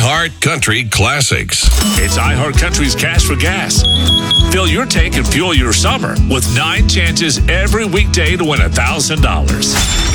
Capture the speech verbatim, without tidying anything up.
iHeart Country Classics. It's iHeart Country's Cash for Gas. Fill your tank and fuel your summer with nine chances every weekday to win one thousand dollars.